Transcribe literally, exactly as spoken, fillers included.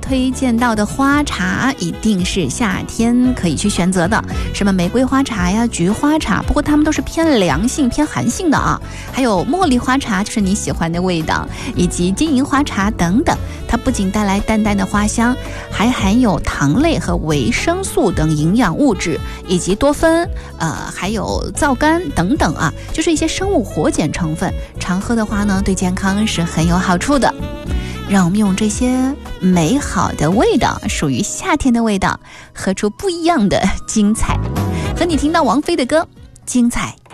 推荐到的花茶一定是夏天可以去选择的，什么玫瑰花茶呀、菊花茶，不过它们都是偏凉性、偏寒性的啊。还有茉莉花茶，就是你喜欢的味道，以及金银花茶等等。它不仅带来淡淡的花香，还含有糖类和维生素等营养物质，以及多酚，呃，还有皂苷等等啊，就是一些生物活检成分。常喝的话呢，对健康是很有好处的。让我们用这些美好的味道，属于夏天的味道，喝出不一样的精彩。和你听到王菲的歌《精彩》。